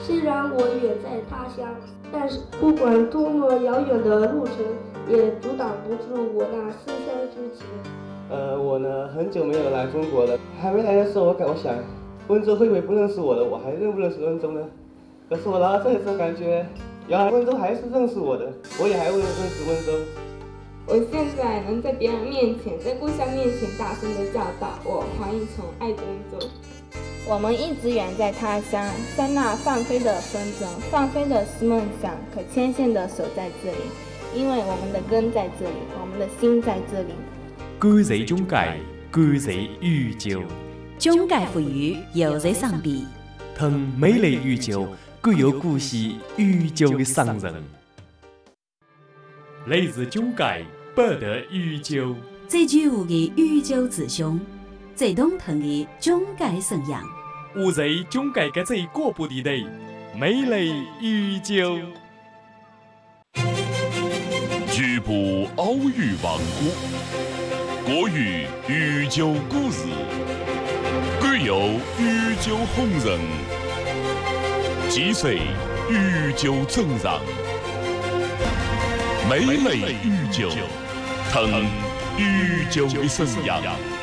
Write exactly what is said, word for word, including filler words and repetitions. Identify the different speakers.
Speaker 1: 虽然我远在他乡，但是不管多么遥远的路程，也阻挡不住我那思乡之情。
Speaker 2: 呃，我呢，很久没有来中国了。还没来的时候，我感我想，温州会不会不认识我的？我还认不认识温州呢？可是我来到这里之后，感觉原来温州还是认识我的，我也还会认识温州。
Speaker 3: 我现在能在别人面前，在故乡面前大声地叫道：“我黄一从爱中州。”
Speaker 4: 我们一直远在他乡，像那放飞的风筝，放飞的是梦想，可牵线的手在这里，因为我们的根在这里，我们的心在这里。
Speaker 5: 感谢中介，感谢宇宙，
Speaker 6: 中介赋予，又在上边。
Speaker 5: 疼美丽宇宙，具有故事宇宙的商人。来自中介，不得宇宙。
Speaker 6: 最具有的宇宙志向，最动听的中介声音。
Speaker 5: 有在中介嘅最广播地带，美丽宇宙。
Speaker 7: 局部奥语王国，国语宇宙故事，具有宇宙红人，几岁宇宙正常，美丽宇宙，疼宇宙的声音。